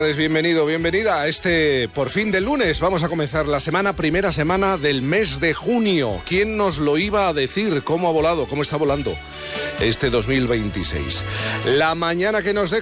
Bienvenido, bienvenida a este por fin de lunes. Vamos a comenzar la primera semana del mes de junio. ¿Quién nos lo iba a decir? ¿Cómo ha volado? ¿Cómo está volando este 2026? La mañana que nos deja